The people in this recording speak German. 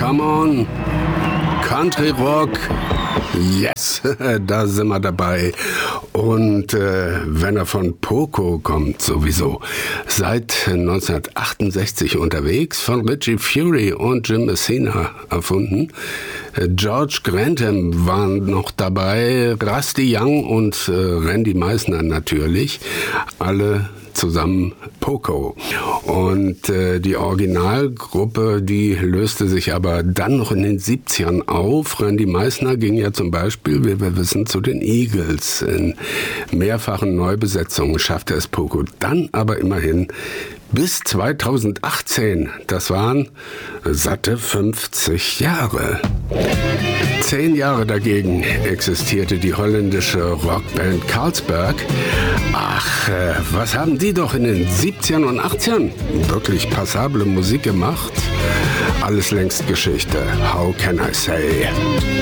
come on. Country Rock, yes, da sind wir dabei. Und wenn er von Poco kommt, sowieso. Seit 1968 unterwegs, von Richie Furay und Jim Messina erfunden. George Grantham waren noch dabei, Rusty Young und Randy Meisner natürlich. Alle zusammen Poco. Und die Originalgruppe, die löste sich aber dann noch in den 70ern auf. Randy Meisner ging ja zum Beispiel, wie wir wissen, zu den Eagles. In mehrfachen Neubesetzungen schaffte es Poco dann aber immerhin bis 2018. Das waren satte 50 Jahre. 10 Jahre dagegen existierte die holländische Rockband Carlsberg. Ach, was haben die doch in den 70ern und 80ern wirklich passable Musik gemacht? Alles längst Geschichte. How can I say?